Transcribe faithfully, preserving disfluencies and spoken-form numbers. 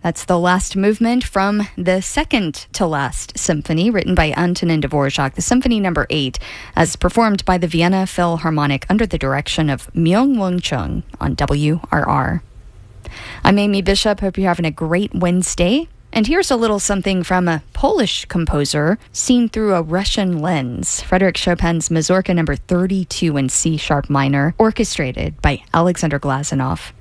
That's the last movement from the second to last symphony written by Antonin Dvorak, the Symphony Number Eight, as performed by the Vienna Philharmonic under the direction of Myung-Whun Chung on W R R. I'm Amy Bishop. Hope you're having a great Wednesday. And here's a little something from a Polish composer seen through a Russian lens. Frédéric Chopin's Mazurka Number thirty-two in C sharp minor, orchestrated by Alexander Glazunov.